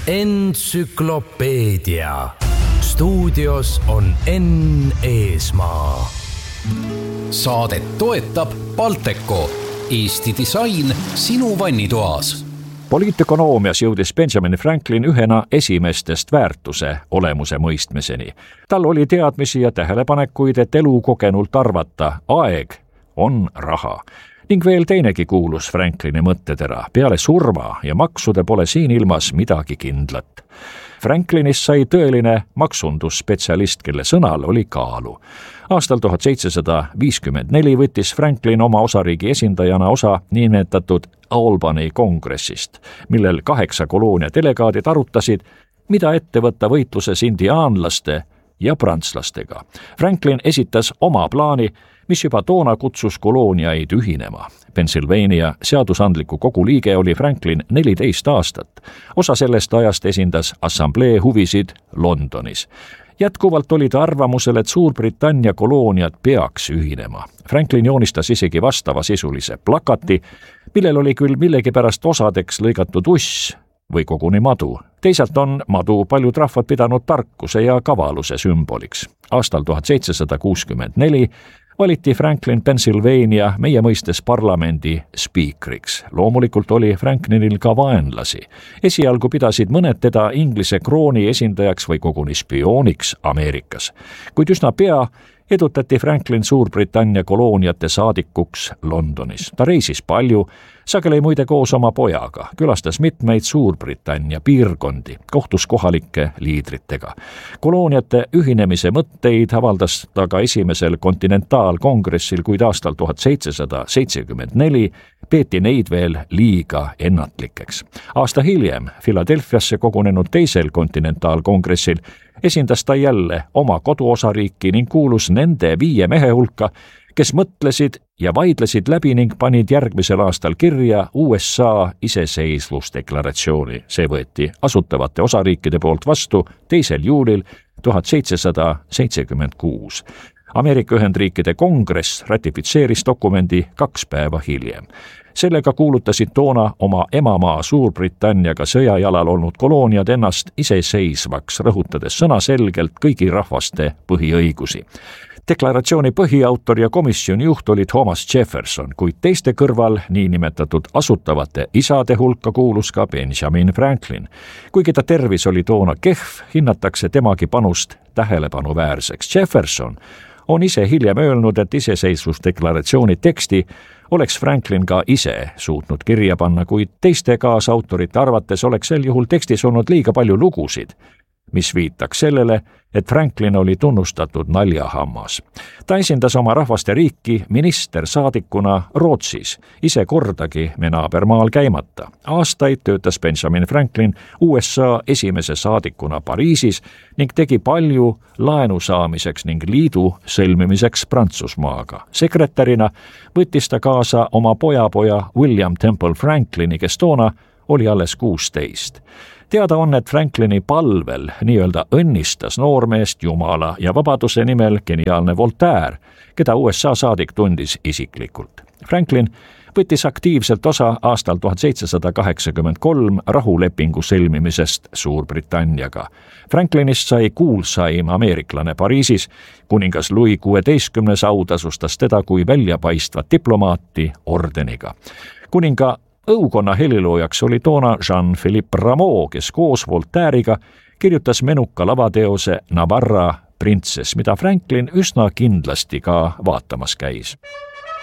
Entsüklopeedia. Stuudios on Enn Eesmaa. Saadet toetab Balteco, Eesti disain sinu vannitoas. Poliitökonoomias jõudis Benjamin Franklin ühena esimestest väärtuse olemuse mõistmiseni. Tal oli teadmisi ja tähelepanekuid, et elu kogenult arvata, aeg on raha. Ning veel teinegi kuulus Franklini mõttetera. Peale surma ja maksude pole siin ilmas midagi kindlat. Franklinist sai tõeline maksundusspetsialist, kelle sõnal oli kaalu. Aastal 1754 võttis Franklin oma osariigi esindajana osa nimetatud Albany kongressist, millel 8 koloonia delegaadid arutasid, mida ette võtta võitluses indiaanlaste ja prantslastega. Franklin esitas oma plaani, mis juba toona kutsus kolooniaid ühinema. Pennsylvania seadusandliku kogu liige oli Franklin 14 aastat. Osa sellest ajast esindas assamblee huvisid Londonis. Jätkuvalt oli ta arvamusel, et Suurbritannia kolooniad peaks ühinema. Franklin joonistas isegi vastavasisulise plakati, millel oli küll millegipärast osadeks lõigatud uss või koguni madu. Teisalt on madu paljud rahvad pidanud tarkuse ja kavaluse sümboliks. Aastal 1764 valiti Franklin Pennsylvania meie mõistes parlamendi spiikriks. Loomulikult oli Franklinil ka vaenlasi. Esialgu pidasid mõned teda Inglise krooni esindajaks või koguni spiooniks Ameerikas. Kuid üsna pea edutati Franklin Suurbritannia kolooniate saadikuks Londonis. Ta reisis palju, sageli muide koos oma pojaga, külastas mitmeid Suurbritannia piirkondi, kohtus kohalike liidritega. Kolooniate ühinemise mõtteid avaldas ta ka esimesel kontinentaalkongressil, kuid aastal 1774 peeti neid veel liiga ennatlikeks. Aasta hiljem Philadelphiasse kogunenud teisel kontinentaalkongressil esindas ta jälle oma koduosariiki ning kuulus nende 5 mehe hulka, kes mõtlesid ja vaidlesid läbi ning panid järgmisel aastal kirja USA iseseisvusdeklaratsiooni. See võeti asutavate osariikide poolt vastu 2. juulil 1776. Ameerika Ühendriikide kongress ratifitseeris dokumendi 2 päeva hiljem. Sellega kuulutasid toona oma emamaa Suurbritanniaga sõjajalal olnud kolooniad ennast iseseisvaks, rõhutades sõnaselgelt kõigi rahvaste põhiõigusi. Deklaratsiooni põhiautor ja komisjoni juht oli Thomas Jefferson, kuid teiste kõrval niinimetatud asutavate isade hulka kuulus ka Benjamin Franklin. Kuigi ta tervis oli toona kehv, hinnatakse temagi panust tähelepanuväärseks. Jefferson on ise hiljem öelnud, et iseseisvusdeklaratsiooni teksti oleks Franklin ka ise suutnud kirja panna, kuid teiste kaasautorite arvates oleks sel juhul tekstis olnud liiga palju lugusid, mis viitaks sellele, et Franklin oli tunnustatud naljahammas. Ta esindas oma rahvaste riiki ministersaadikuna Rootsis, ise kordagi me naabermaal käimata. Aastaid töötas Benjamin Franklin USA esimese saadikuna Pariisis ning tegi palju laenu saamiseks ning liidu sõlmimiseks Prantsusmaaga. Sekretärina võttis ta kaasa oma pojapoja William Temple Franklini, kes toona oli alles 16. Teada on, et Franklini palvel nii-öelda õnnistas noormeest Jumala ja vabaduse nimel geniaalne Voltaire, keda USA saadik tundis isiklikult. Franklin võttis aktiivselt osa aastal 1783 rahulepingu sõlmimisest Suurbritanniaga. Franklinist sai kuulsaim ameeriklane Pariisis, kuningas Louis XVI autasustas teda kui väljapaistvat diplomaati ordeniga. Kuninga õukonna heliloojaks oli toona Jean-Philippe Rameau, kes koos Voltaire'iga kirjutas menuka lavateose Navarra printsess, mida Franklin üsna kindlasti ka vaatamas käis.